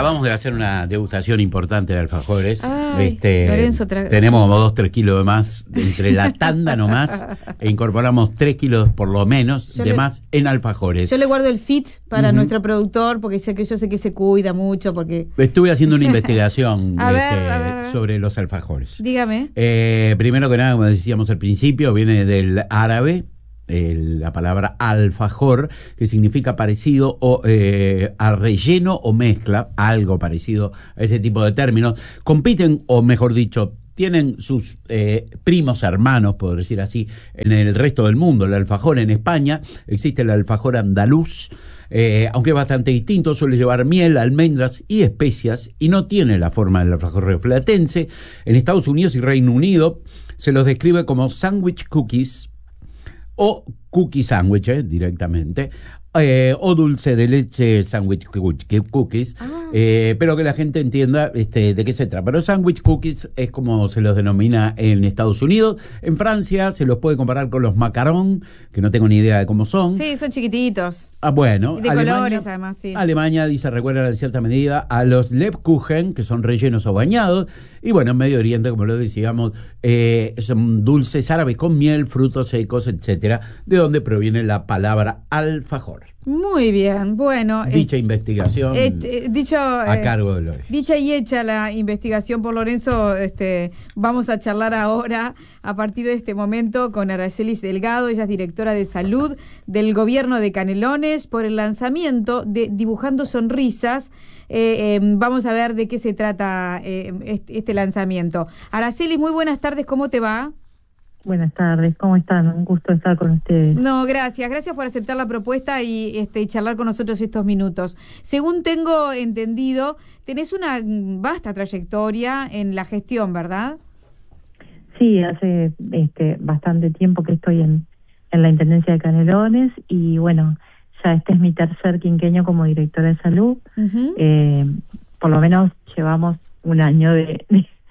acabamos de hacer una degustación importante de alfajores. Ay, Lorenzo, tenemos como 2-3 kilos de más entre la tanda nomás e incorporamos 3 kilos por lo menos de más en alfajores. Yo le guardo el fit para nuestro productor porque yo sé que se cuida mucho. Porque estuve haciendo una investigación a ver. sobre los alfajores. Dígame. Primero que nada, como decíamos al principio, viene del árabe. La palabra alfajor, que significa parecido o a relleno o mezcla, algo parecido a ese tipo de términos. Compiten, o mejor dicho, tienen sus primos hermanos, por decir así, en el resto del mundo. El alfajor en España, existe el alfajor andaluz, aunque es bastante distinto, suele llevar miel, almendras y especias, y no tiene la forma del alfajor rioplatense. En Estados Unidos y Reino Unido se los describe como sandwich cookies, o cookie sandwich directamente, o dulce de leche sandwich cookies, pero que la gente entienda de qué se trata. Pero sandwich cookies es como se los denomina en Estados Unidos. En Francia se los puede comparar con los macarons, que no tengo ni idea de cómo son. Sí, son chiquititos. Bueno, de Alemania, colores además, sí. Alemania dice, recuerda en cierta medida a los Lebkuchen, que son rellenos o bañados, y bueno, en Medio Oriente, como lo decíamos, son dulces árabes con miel, frutos secos, etcétera, de donde proviene la palabra alfajor. Muy bien, bueno. Dicha investigación a cargo de Lorenzo. Dicha y hecha la investigación por Lorenzo, vamos a charlar ahora, a partir de este momento, con Aracelis Delgado. Ella es directora de salud del gobierno de Canelones, por el lanzamiento de Dibujando Sonrisas. Vamos a ver de qué se trata este lanzamiento. Aracelis, muy buenas tardes, ¿cómo te va? Buenas tardes, ¿cómo están? Un gusto estar con ustedes. No, gracias por aceptar la propuesta y charlar con nosotros estos minutos. Según tengo entendido, tenés una vasta trayectoria en la gestión, ¿verdad? Sí, hace bastante tiempo que estoy en la Intendencia de Canelones y bueno, ya este es mi tercer quinquenio como directora de salud. Por lo menos llevamos un año de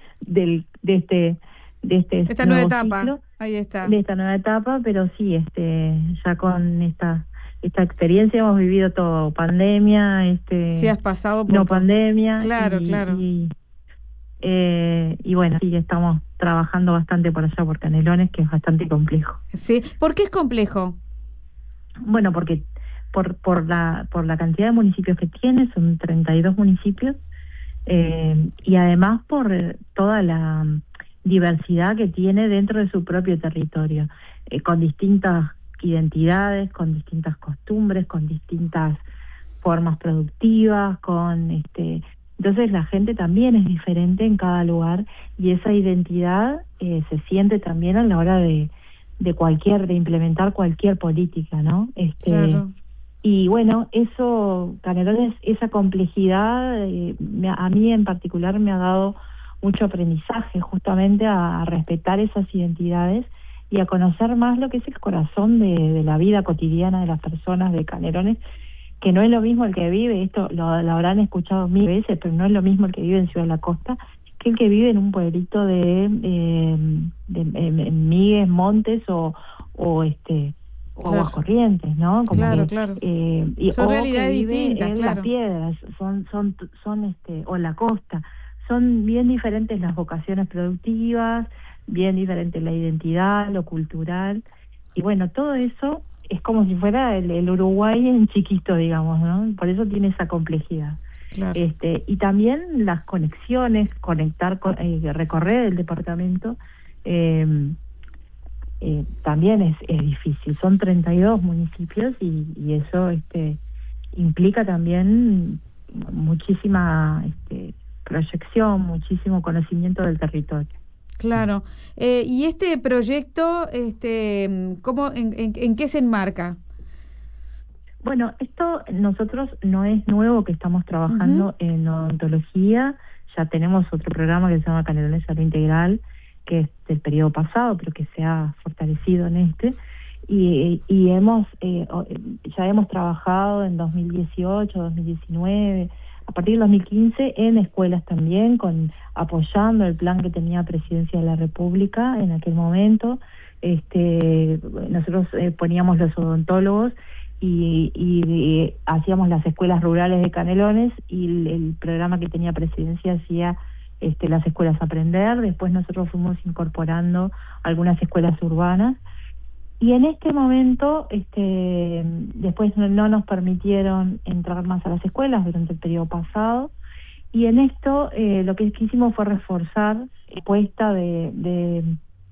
esta nueva etapa, ciclo, ahí está. De esta nueva etapa, pero sí, ya con esta experiencia hemos vivido todo, pandemia, sí, has pasado por no pandemia, claro. Y bueno, sí, estamos trabajando bastante por allá por Canelones, que es bastante complejo. Sí, ¿por qué es complejo? Bueno, porque por la cantidad de municipios que tiene, son 32 municipios, y además por toda la diversidad que tiene dentro de su propio territorio, con distintas identidades, con distintas costumbres, con distintas formas productivas, entonces la gente también es diferente en cada lugar y esa identidad se siente también a la hora de implementar cualquier política, ¿no? Claro. Y bueno, eso, Canelones, esa complejidad a mí en particular me ha dado mucho aprendizaje justamente a respetar esas identidades y a conocer más lo que es el corazón de la vida cotidiana de las personas de Canelones, que no es lo mismo el que vive, esto lo habrán escuchado 1000 veces, pero no es lo mismo el que vive en Ciudad de la Costa que el que vive en un pueblito de Migues, Montes o Aguascorrientes, ¿no? Como claro. Son realidades distintas, en claro. Las Piedras, o la costa. Son bien diferentes las vocaciones productivas, bien diferente la identidad, lo cultural, y bueno, todo eso es como si fuera el Uruguay en chiquito, digamos, ¿no? Por eso tiene esa complejidad. Claro. Y también las conexiones, recorrer el departamento, también es difícil. Son 32 municipios y eso implica también muchísima proyección, muchísimo conocimiento del territorio. Claro. ¿Y este proyecto, cómo, en qué se enmarca? Bueno, esto nosotros no es nuevo que estamos trabajando en odontología. Ya tenemos otro programa que se llama Canelones Salud Integral, que es del periodo pasado, pero que se ha fortalecido en y ya hemos trabajado en 2018, 2019, a partir del 2015 en escuelas también, apoyando el plan que tenía Presidencia de la República en aquel momento. Nosotros poníamos los odontólogos y hacíamos las escuelas rurales de Canelones, y el programa que tenía Presidencia hacía las escuelas Aprender. Después nosotros fuimos incorporando algunas escuelas urbanas, y en este momento después no nos permitieron entrar más a las escuelas durante el periodo pasado, y en esto lo que quisimos fue reforzar la apuesta de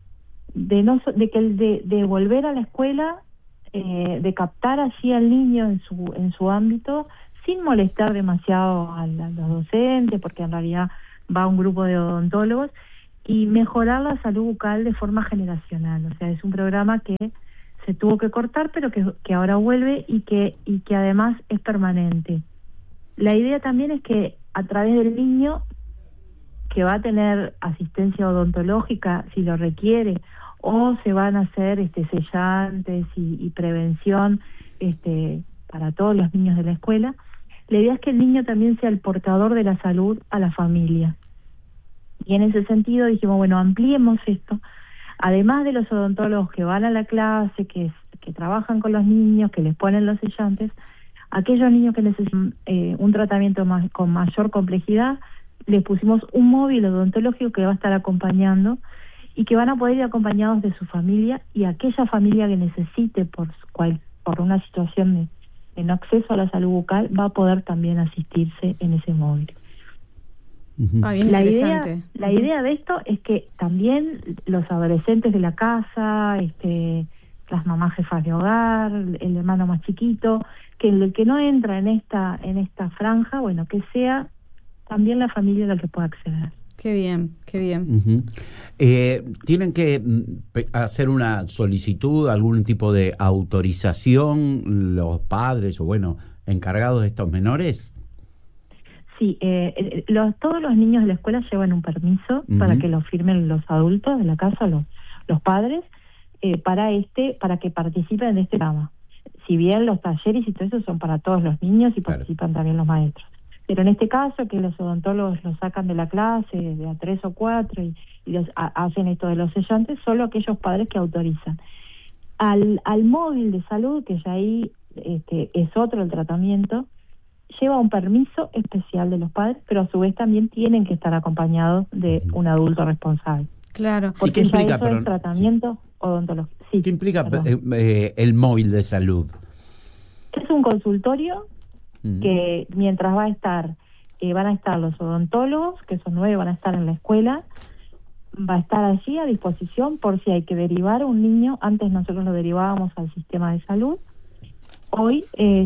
volver a la escuela, de captar allí al niño en su ámbito, sin molestar demasiado a los docentes, porque en realidad va un grupo de odontólogos, y mejorar la salud bucal de forma generacional. O sea, es un programa que se tuvo que cortar, pero que ahora vuelve y que además es permanente. La idea también es que a través del niño, que va a tener asistencia odontológica si lo requiere, o se van a hacer sellantes y prevención para todos los niños de la escuela, la idea es que el niño también sea el portador de la salud a la familia. Y en ese sentido dijimos, bueno, ampliemos esto, además de los odontólogos que van a la clase, que trabajan con los niños, que les ponen los sellantes, aquellos niños que necesitan un tratamiento con mayor complejidad, les pusimos un móvil odontológico que va a estar acompañando, y que van a poder ir acompañados de su familia, y aquella familia que necesite por una situación de no acceso a la salud bucal va a poder también asistirse en ese móvil. Bien la interesante. idea de esto es que también los adolescentes de la casa, las mamás jefas de hogar, el hermano más chiquito, que el que no entra en esta franja, bueno, que sea también la familia la que pueda acceder. Qué bien, qué bien. ¿Tienen que hacer una solicitud, algún tipo de autorización los padres o, encargados de estos menores? Sí, todos los niños de la escuela llevan un permiso para que lo firmen los adultos de la casa, los padres, para que participen de este programa. Si bien los talleres y todo eso son para todos los niños y participan también los maestros. Pero en este caso, que los odontólogos los sacan de la clase, de a 3 o 4, y hacen esto de los sellantes, solo aquellos padres que autorizan. Al móvil de salud, que ya ahí es otro el tratamiento, lleva un permiso especial de los padres, pero a su vez también tienen que estar acompañados de un adulto responsable. Claro. Porque ya eso es tratamiento odontológico. Sí, ¿qué implica el móvil de salud? Es un consultorio que mientras van a estar los odontólogos, que son 9, van a estar en la escuela, va a estar allí a disposición por si hay que derivar un niño. Antes nosotros lo derivábamos al sistema de salud. Hoy,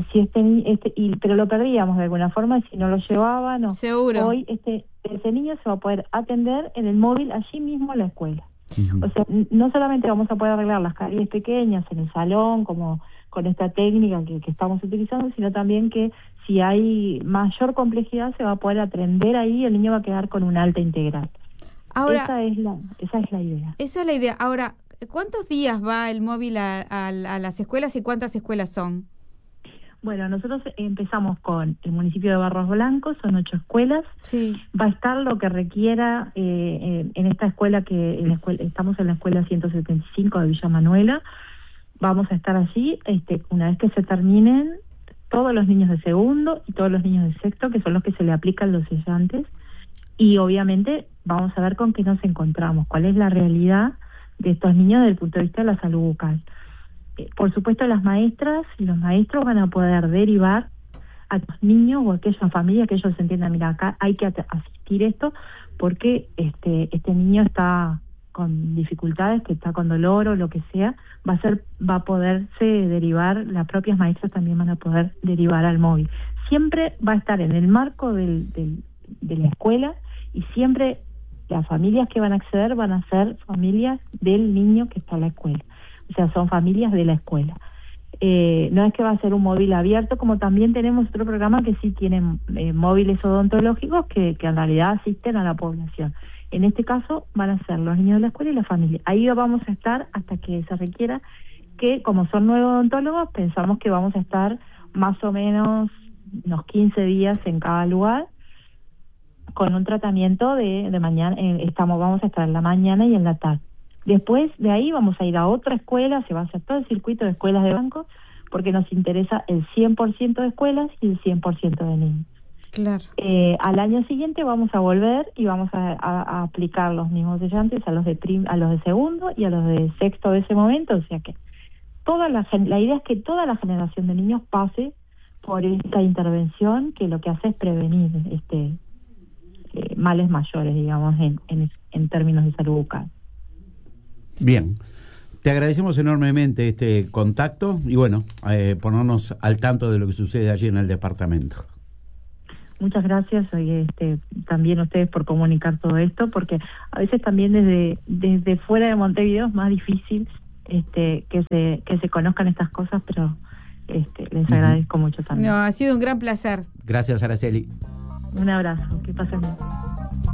pero lo perdíamos de alguna forma si no lo llevaban. Seguro. Hoy ese niño se va a poder atender en el móvil allí mismo en la escuela. O sea, no solamente vamos a poder arreglar las caries pequeñas en el salón, como con esta técnica que estamos utilizando, sino también que si hay mayor complejidad se va a poder atender ahí, y el niño va a quedar con un alta integral. Ahora, esa es la idea. Esa es la idea. Ahora, ¿cuántos días va el móvil a las escuelas y cuántas escuelas son? Bueno, nosotros empezamos con el municipio de Barros Blancos, son 8 escuelas. Sí. Va a estar lo que requiera en esta escuela, estamos en la escuela 175 de Villa Manuela. Vamos a estar allí una vez que se terminen todos los niños de segundo y todos los niños de sexto, que son los que se le aplican los sellantes. Y obviamente vamos a ver con qué nos encontramos, cuál es la realidad de estos niños desde el punto de vista de la salud bucal. Por supuesto, las maestras y los maestros van a poder derivar a los niños o a aquellas familias que ellos entiendan, mira, acá hay que asistir esto porque este niño está con dificultades, que está con dolor o lo que sea, va a poderse derivar, las propias maestras también van a poder derivar al móvil. Siempre va a estar en el marco de la escuela, y siempre las familias que van a acceder van a ser familias del niño que está en la escuela. O sea, son familias de la escuela. No es que va a ser un móvil abierto, como también tenemos otro programa que sí tienen móviles odontológicos que en realidad asisten a la población. En este caso van a ser los niños de la escuela y la familia. Ahí vamos a estar hasta que se requiera, que como son 9 odontólogos, pensamos que vamos a estar más o menos unos 15 días en cada lugar, con un tratamiento de mañana. Vamos a estar en la mañana y en la tarde. Después de ahí vamos a ir a otra escuela, se va a hacer todo el circuito de escuelas de banco, porque nos interesa el 100% de escuelas y el 100% de niños. Claro. Al año siguiente vamos a volver y vamos a aplicar los mismos sellantes a los de segundo y a los de sexto de ese momento, o sea que la idea es que toda la generación de niños pase por esta intervención, que lo que hace es prevenir males mayores, digamos, en términos de salud bucal. Bien, te agradecemos enormemente este contacto y bueno, ponernos al tanto de lo que sucede allí en el departamento. Muchas gracias también a ustedes por comunicar todo esto, porque a veces también desde fuera de Montevideo es más difícil que se conozcan estas cosas, pero les agradezco mucho también. No, ha sido un gran placer. Gracias, Araceli. Un abrazo, que pasen bien.